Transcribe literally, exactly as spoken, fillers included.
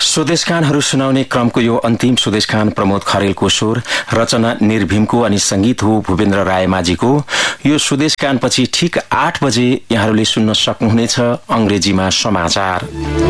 स्वदेशखानहरू सुनाउने क्रमको यो अन्तिम स्वदेशखान प्रमोद खरेलको स्वर, रचना निर्भीमको अनि संगीत हो भूपेन्द्र रायमाझीको। यो स्वदेशखानपछि ठिक आठ बजे यहाँहरूले सुन्न सक्नुहुनेछ अंग्रेजीमा समाचार।